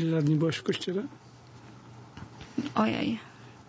Ile lat nie byłaś w kościele? Ojej.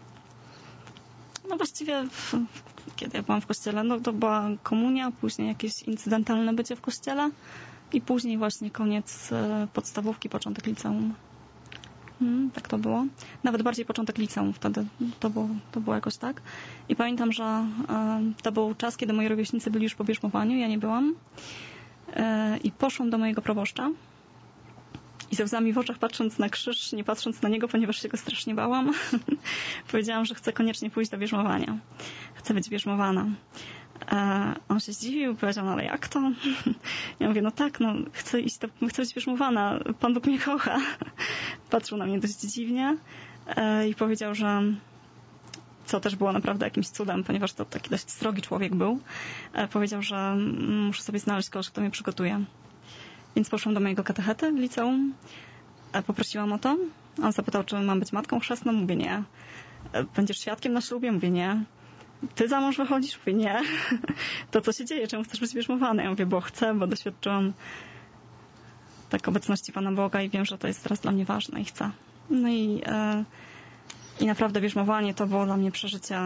No właściwie kiedy ja byłam w kościele, no to była komunia, później jakieś incydentalne bycie w kościele i później właśnie koniec podstawówki, początek liceum. Tak to było. Nawet bardziej początek liceum wtedy. To było jakoś tak. I pamiętam, że to był czas, kiedy moi rówieśnicy byli już po bierzmowaniu, ja nie byłam. I poszłam do mojego proboszcza i ze łzami w oczach, patrząc na krzyż, nie patrząc na niego, ponieważ się go strasznie bałam, powiedziałam, że chcę koniecznie pójść do bierzmowania. Chcę być bierzmowana. On się zdziwił, powiedział, no ale jak to? Ja mówię, no tak, no chcę być bierzmowana. Pan Bóg mnie kocha. Patrzył na mnie dość dziwnie i powiedział, że co też było naprawdę jakimś cudem, ponieważ to taki dość srogi człowiek był. Powiedział, że muszę sobie znaleźć kogoś, kto mnie przygotuje. Więc poszłam do mojego katechety w liceum. Poprosiłam o to. On zapytał, czy mam być matką chrzestną. Mówię, nie. Będziesz świadkiem na ślubie? Mówię, nie. Ty za mąż wychodzisz? Mówię, nie. To co się dzieje? Czemu chcesz być bierzmowana? Ja mówię, bo chcę, bo doświadczyłam tak obecności Pana Boga i wiem, że to jest teraz dla mnie ważne i chcę. No i naprawdę bierzmowanie to było dla mnie przeżycie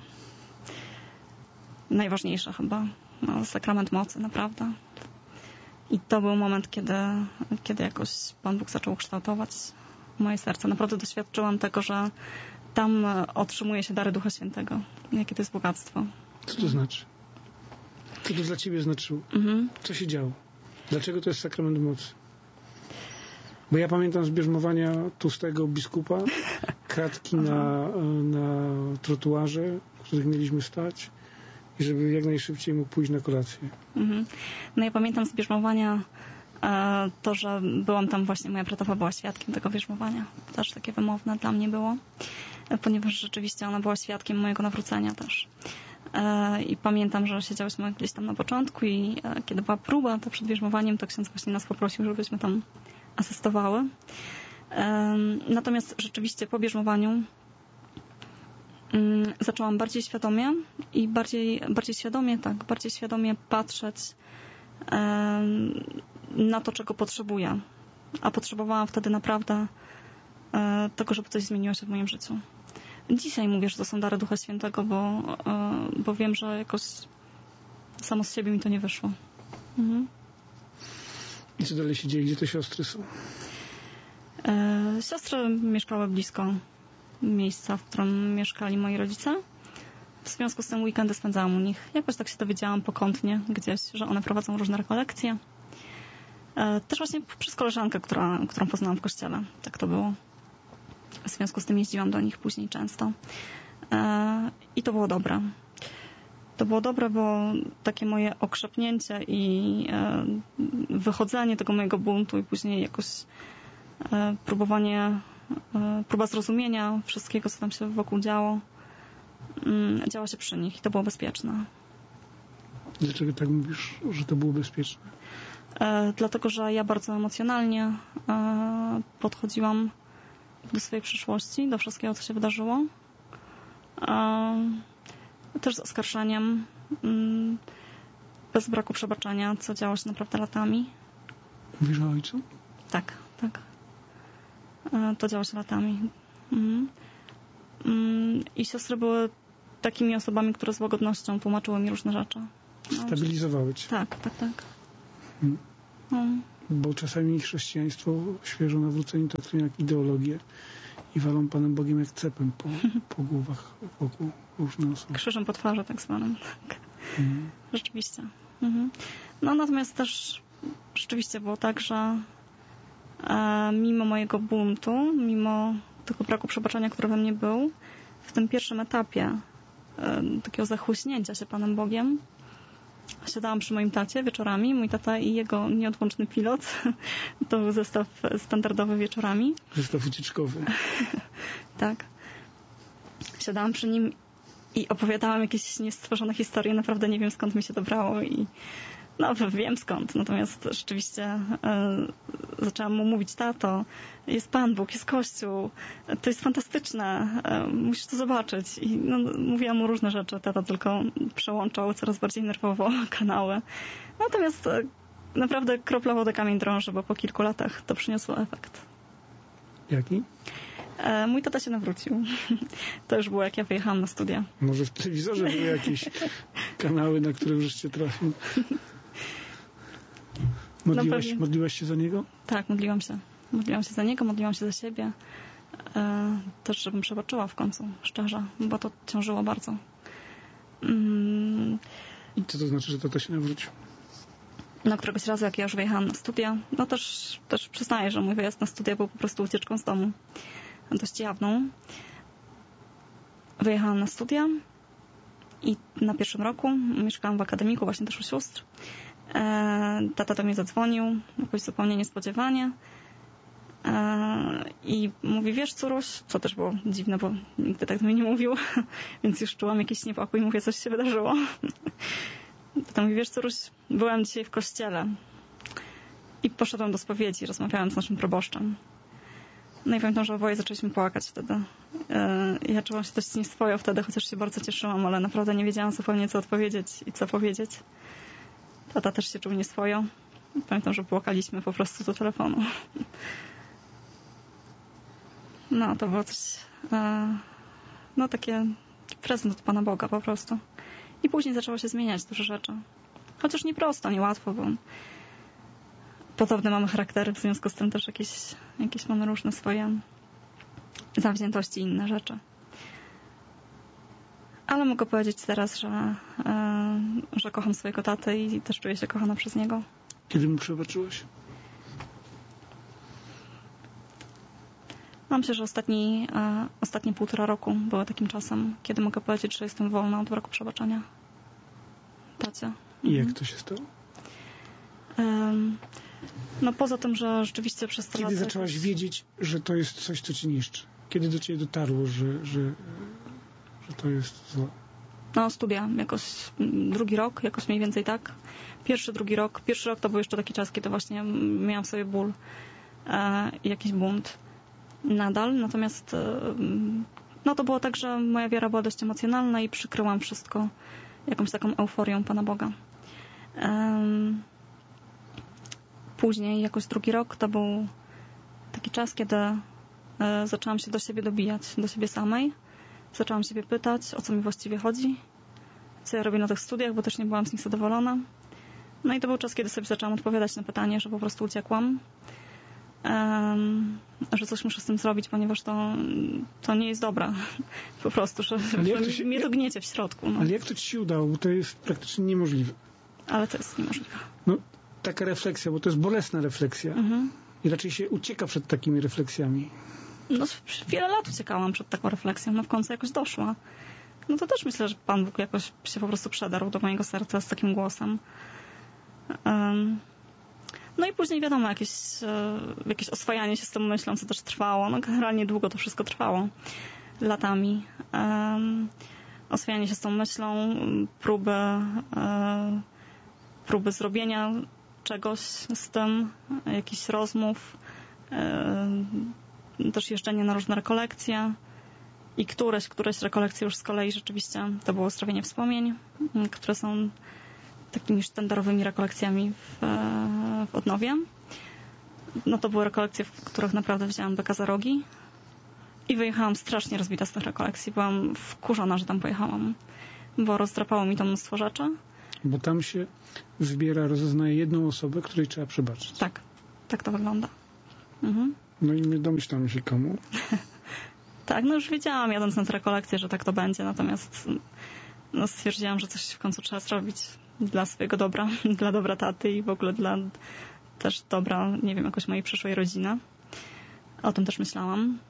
najważniejsze chyba. No, sakrament mocy, naprawdę. I to był moment, kiedy jakoś Pan Bóg zaczął kształtować moje serce. Naprawdę doświadczyłam tego, że tam otrzymuje się dary Ducha Świętego. Jakie to jest bogactwo. Co to znaczy? Co to dla ciebie znaczyło? Co się działo? Dlaczego to jest sakrament mocy? Bo ja pamiętam z bierzmowania tłustego biskupa kratki na trotuarze, w których mieliśmy stać i żeby jak najszybciej mógł pójść na kolację. No ja pamiętam z bierzmowania to, że byłam tam właśnie, moja bratowa była świadkiem tego bierzmowania. Też takie wymowne dla mnie było, ponieważ rzeczywiście ona była świadkiem mojego nawrócenia też. I pamiętam, że siedziałyśmy gdzieś tam na początku i kiedy była próba, to przed bierzmowaniem, to ksiądz właśnie nas poprosił, żebyśmy tam asystowały. Natomiast rzeczywiście po bierzmowaniu zaczęłam bardziej świadomie i bardziej świadomie patrzeć na to, czego potrzebuję. A potrzebowałam wtedy naprawdę tego, żeby coś zmieniło się w moim życiu. Dzisiaj mówię, że to są dary Ducha Świętego, bo wiem, że jakoś samo z siebie mi to nie wyszło. I co dalej się dzieje? Gdzie te siostry są? Siostry mieszkały blisko miejsca, w którym mieszkali moi rodzice. W związku z tym weekendy spędzałam u nich. Jakoś tak się dowiedziałam pokątnie gdzieś, że one prowadzą różne rekolekcje. Też właśnie przez koleżankę, którą poznałam w kościele. Tak to było. W związku z tym jeździłam do nich później często. I to było dobre. To było dobre, bo takie moje okrzepnięcie i wychodzenie tego mojego buntu i później jakoś próba zrozumienia wszystkiego, co tam się wokół działo, działa się przy nich i to było bezpieczne. Dlaczego tak mówisz, że to było bezpieczne? Dlatego, że ja bardzo emocjonalnie podchodziłam do swojej przyszłości, do wszystkiego, co się wydarzyło. Też z oskarżeniem, bez braku przebaczenia, co działo się naprawdę latami. Mówisz o ojcu? Tak. To działo się latami. I siostry były takimi osobami, które z łagodnością tłumaczyły mi różne rzeczy. Stabilizowały cię. Tak. Bo czasami chrześcijaństwo świeżo nawróceni traktują jak ideologię i walą Panem Bogiem jak cepem po głowach wokół różne osoby. Krzyżem po twarzy tak zwanym. Tak. Rzeczywiście. No natomiast też rzeczywiście było tak, że mimo mojego buntu, mimo tego braku przebaczenia, który we mnie był, w tym pierwszym etapie takiego zachłyśnięcia się Panem Bogiem, siadałam przy moim tacie wieczorami. Mój tata i jego nieodłączny pilot. To był zestaw standardowy wieczorami. Zestaw wycieczkowy. Tak. Siadałam przy nim i opowiadałam jakieś niestworzone historie. Naprawdę nie wiem, skąd mi się to brało i wiem skąd. Natomiast rzeczywiście zaczęłam mu mówić: tato, jest Pan Bóg, jest Kościół, to jest fantastyczne, musisz to zobaczyć. I mówiłam mu różne rzeczy, tata tylko przełączał coraz bardziej nerwowo kanały. Natomiast naprawdę kropla wody kamień drąży, bo po kilku latach to przyniosło efekt. Jaki? Mój tata się nawrócił. To już było, jak ja wyjechałam na studia. Może w telewizorze były jakieś kanały, na które żeście trafił? Modliłaś się za niego? Tak, modliłam się. Modliłam się za niego, modliłam się za siebie. Też, żebym przebaczyła w końcu, szczerze, bo to ciążyło bardzo. I co to znaczy, że tata się nawrócił? No, któregoś razu, jak ja już wyjechałam na studia, no też przyznaję, że mój wyjazd na studia był po prostu ucieczką z domu. Dość jawną. Wyjechałam na studia i na pierwszym roku mieszkałam w akademiku, właśnie też u sióstr. Tata do mnie zadzwonił, jakoś zupełnie niespodziewanie. I mówi, wiesz, córuś, co też było dziwne, bo nigdy tak do mnie nie mówił, więc już czułam jakiś niepokój, mówię, coś się wydarzyło. Tata mówi, wiesz, córuś, byłam dzisiaj w kościele i poszedłem do spowiedzi, rozmawiałem z naszym proboszczem. No i pamiętam, że oboje zaczęliśmy płakać wtedy. Ja czułam się dość nieswojo wtedy, chociaż się bardzo cieszyłam, ale naprawdę nie wiedziałam zupełnie, co odpowiedzieć i co powiedzieć. Tata też się czuł nieswojo. Pamiętam, że płakaliśmy po prostu do telefonu. No, to było coś... No, takie prezent od Pana Boga po prostu. I później zaczęło się zmieniać dużo rzeczy. Chociaż nie prosto, nie łatwo, bo podobne mamy charaktery, w związku z tym też jakieś mamy różne swoje zawziętości i inne rzeczy. Ale mogę powiedzieć teraz, że kocham swojego tatę i też czuję się kochana przez niego. Kiedy mu przebaczyłaś? Myślę, że ostatnie 1,5 roku było takim czasem, kiedy mogę powiedzieć, że jestem wolna od braku przebaczenia tacie. I jak to się stało? No poza tym, że rzeczywiście przez te lata... Kiedy zaczęłaś wiedzieć, że to jest coś, co cię niszczy? Kiedy do ciebie dotarło, że to jest zło? No, studia. Jakoś drugi rok, jakoś mniej więcej tak. Drugi rok. Pierwszy rok to był jeszcze taki czas, kiedy właśnie miałam sobie ból i jakiś bunt nadal. Natomiast no to było tak, że moja wiara była dość emocjonalna i przykryłam wszystko jakąś taką euforią Pana Boga. Później, jakoś drugi rok, to był taki czas, kiedy zaczęłam się do siebie dobijać, do siebie samej. Zaczęłam siebie pytać, o co mi właściwie chodzi, co ja robię na tych studiach, bo też nie byłam z nich zadowolona. No i to był czas, kiedy sobie zaczęłam odpowiadać na pytanie, że po prostu uciekłam, że coś muszę z tym zrobić, ponieważ to nie jest dobre. Po prostu, że mnie to gniecie w środku. No. Ale jak to ci się udało? Bo to jest praktycznie niemożliwe. Ale to jest niemożliwe. No, taka refleksja, bo to jest bolesna refleksja. I raczej się ucieka przed takimi refleksjami. No, wiele lat uciekałam przed taką refleksją, no w końcu jakoś doszła. No to też myślę, że Pan Bóg jakoś się po prostu przedarł do mojego serca z takim głosem. No i później wiadomo, jakieś oswajanie się z tą myślą, co też trwało. No generalnie długo to wszystko trwało. Latami. Oswajanie się z tą myślą, próby zrobienia czegoś z tym, jakichś rozmów, też jeżdżenie na różne rekolekcje i któreś rekolekcje już z kolei rzeczywiście to było Uzdrowienie Wspomnień, które są takimi sztandarowymi rekolekcjami w Odnowie. No to były rekolekcje, w których naprawdę wzięłam beka za rogi i wyjechałam strasznie rozbita z tych rekolekcji. Byłam wkurzona, że tam pojechałam, bo rozdrapało mi to mnóstwo rzeczy. Bo tam się rozeznaje jedną osobę, której trzeba przebaczyć. Tak to wygląda. No i my domyślamy się komu. Tak, no już wiedziałam jadąc na tę rekolekcję, że tak to będzie, natomiast stwierdziłam, że coś w końcu trzeba zrobić dla swojego dobra, dla dobra taty i w ogóle dla też dobra, nie wiem, jakoś mojej przyszłej rodziny. O tym też myślałam.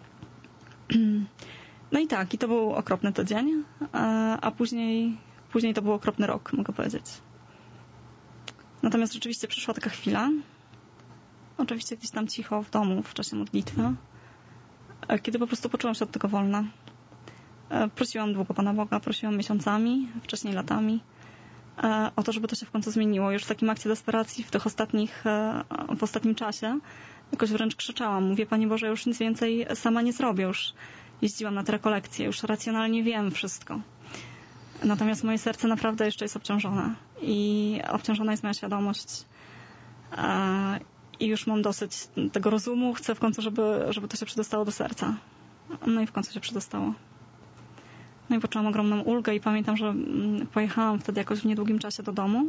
No i tak, i to był okropny to dzień, a później to był okropny rok, mogę powiedzieć. Natomiast rzeczywiście przyszła taka chwila, oczywiście gdzieś tam cicho w domu w czasie modlitwy, kiedy po prostu poczułam się od tego wolna. Prosiłam długo Pana Boga, prosiłam miesiącami, wcześniej latami o to, żeby to się w końcu zmieniło. Już w takim akcie desperacji w ostatnim czasie jakoś wręcz krzyczałam. Mówię, Panie Boże, już nic więcej sama nie zrobię. Już jeździłam na te rekolekcje, już racjonalnie wiem wszystko. Natomiast moje serce naprawdę jeszcze jest obciążone. I obciążona jest moja świadomość. i już mam dosyć tego rozumu. Chcę w końcu, żeby to się przedostało do serca. No i w końcu się przedostało. No i poczułam ogromną ulgę i pamiętam, że pojechałam wtedy jakoś w niedługim czasie do domu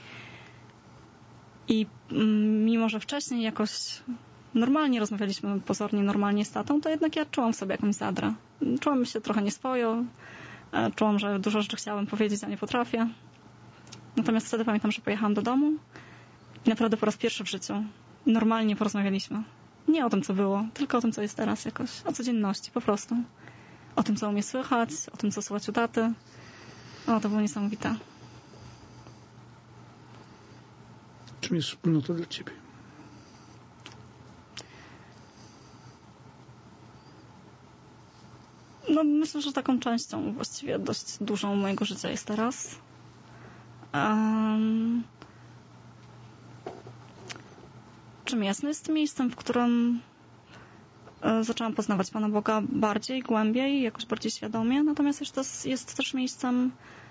i mimo, że wcześniej jakoś normalnie rozmawialiśmy, pozornie normalnie z tatą, to jednak ja czułam w sobie jakąś zadrę. Czułam się trochę nieswojo, czułam, że dużo rzeczy chciałam powiedzieć, a nie potrafię. Natomiast wtedy pamiętam, że pojechałam do domu i naprawdę po raz pierwszy w życiu normalnie porozmawialiśmy. Nie o tym, co było, tylko o tym, co jest teraz jakoś. O codzienności, po prostu. O tym, co u mnie słychać, o tym, co słychać u taty. O, to było niesamowite. Czym jest wspólnota dla ciebie? No, myślę, że taką częścią właściwie dość dużą mojego życia jest teraz. Czym jest? No jest miejscem, w którym zaczęłam poznawać Pana Boga bardziej, głębiej, jakoś bardziej świadomie. Natomiast jest też miejscem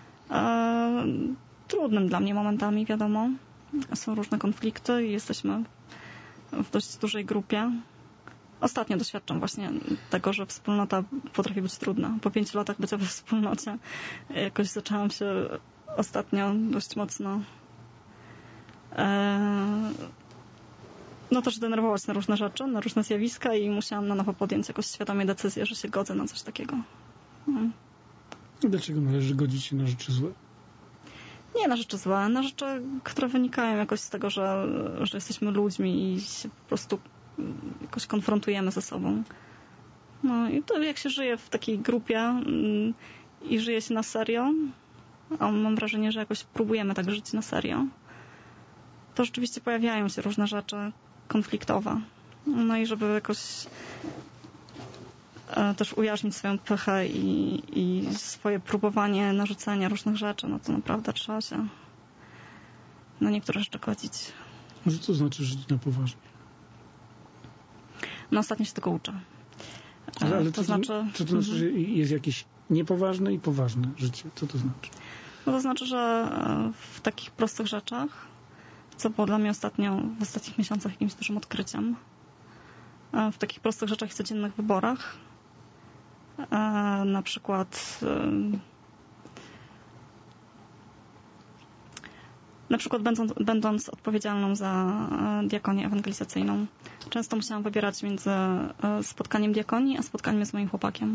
trudnym dla mnie momentami, wiadomo. Są różne konflikty i jesteśmy w dość dużej grupie. Ostatnio doświadczam właśnie tego, że wspólnota potrafi być trudna. Po 5 latach bycia we wspólnocie jakoś zaczęłam się ostatnio dość mocno też denerwować na różne rzeczy, na różne zjawiska i musiałam na nowo podjąć jakoś świadomie decyzję, że się godzę na coś takiego. Dlaczego należy godzić się na rzeczy złe? Nie na rzeczy złe, na rzeczy, które wynikają jakoś z tego, że jesteśmy ludźmi i się po prostu jakoś konfrontujemy ze sobą. No i to jak się żyje w takiej grupie i żyje się na serio, a mam wrażenie, że jakoś próbujemy tak żyć na serio, to rzeczywiście pojawiają się różne rzeczy konfliktowe. No i żeby jakoś też ujarzmić swoją pychę i swoje próbowanie narzucenia różnych rzeczy, no to naprawdę trzeba się na niektóre rzeczy godzić. Co to znaczy żyć na poważnie? No ostatnio się tego uczę. Ale co to znaczy, że jest jakieś niepoważne i poważne życie? Co to znaczy? No to znaczy, że w takich prostych rzeczach, co było dla mnie w ostatnich miesiącach jakimś dużym odkryciem, w takich prostych rzeczach i codziennych wyborach, na przykład będąc odpowiedzialną za diakonię ewangelizacyjną, często musiałam wybierać między spotkaniem diakonii a spotkaniem z moim chłopakiem.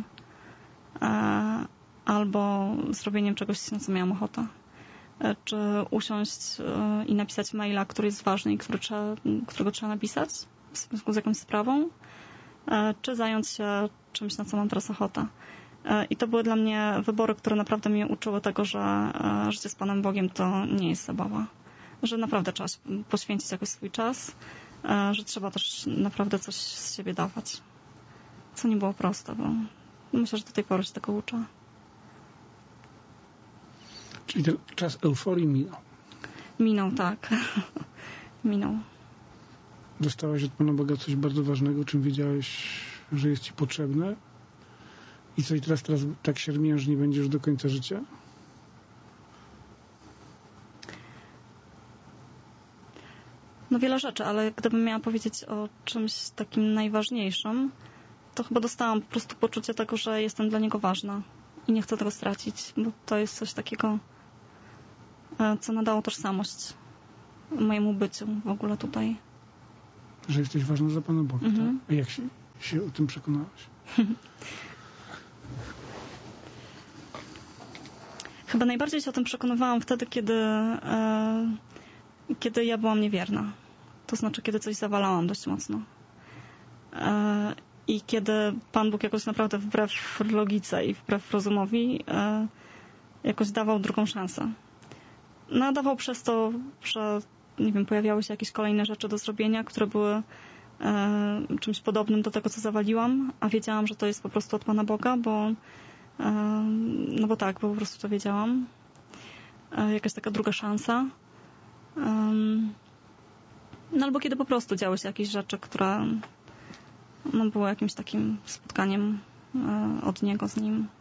Albo zrobieniem czegoś, na co miałam ochotę. Czy usiąść i napisać maila, który jest ważny i którego trzeba napisać w związku z jakąś sprawą, czy zająć się czymś, na co mam teraz ochotę. I to były dla mnie wybory, które naprawdę mnie uczyły tego, że życie z Panem Bogiem to nie jest zabawa. Że naprawdę trzeba poświęcić jakoś swój czas, że trzeba też naprawdę coś z siebie dawać. Co nie było proste, bo myślę, że do tej pory się tego uczę. Czyli ten czas euforii minął? Minął, tak. Minął. Dostałaś od Pana Boga coś bardzo ważnego, czym wiedziałeś, że jest Ci potrzebne? I co, i teraz tak siermięż, że nie będziesz do końca życia? No wiele rzeczy, ale gdybym miała powiedzieć o czymś takim najważniejszym, to chyba dostałam po prostu poczucie tego, że jestem dla Niego ważna i nie chcę tego stracić, bo to jest coś takiego, co nadało tożsamość mojemu byciu w ogóle tutaj. Że jesteś ważna za Pana Boga, tak? A jak się o tym przekonałaś? Chyba najbardziej się o tym przekonywałam wtedy, kiedy ja byłam niewierna. To znaczy, kiedy coś zawalałam dość mocno. I kiedy Pan Bóg jakoś naprawdę wbrew logice i wbrew rozumowi jakoś dawał drugą szansę. No a dawał przez to, że nie wiem, pojawiały się jakieś kolejne rzeczy do zrobienia, które były czymś podobnym do tego, co zawaliłam, a wiedziałam, że to jest po prostu od Pana Boga, bo po prostu to wiedziałam. Jakaś taka druga szansa. No albo kiedy po prostu działy się jakieś rzeczy, które były jakimś takim spotkaniem od Niego z Nim.